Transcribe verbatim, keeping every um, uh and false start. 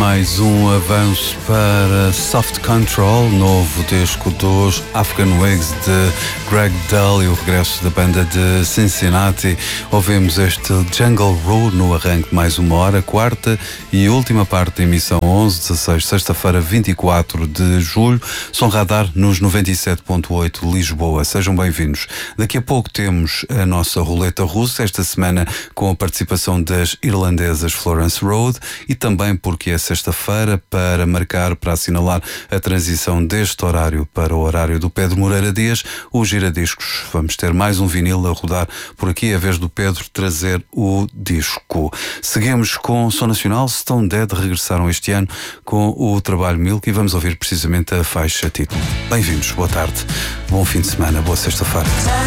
mais um avanço para Soft Control, novo disco dos African Wigs de Greg Dull e o regresso da banda de Cincinnati. Ouvimos este Jungle Roo no arranque de mais uma hora, quarta e última parte da emissão onze dezasseis, sexta-feira, vinte e quatro de julho. Som Radar nos noventa e sete ponto oito Lisboa. Sejam bem-vindos. Daqui a pouco temos a nossa roleta russa, esta semana com a participação das irlandesas Florence Road, e também porque é sexta-feira, para marcar, para assinalar a transição deste horário para o horário do Pedro Moreira Dias, o Giradiscos. Vamos ter mais um vinil a rodar por aqui, a vez do Pedro trazer o disco. Seguimos com Som Nacional. Stone Dead regressaram este ano com o trabalho Milk e vamos ouvir precisamente a faixa título. Bem-vindos, boa tarde, bom fim de semana, boa sexta-feira.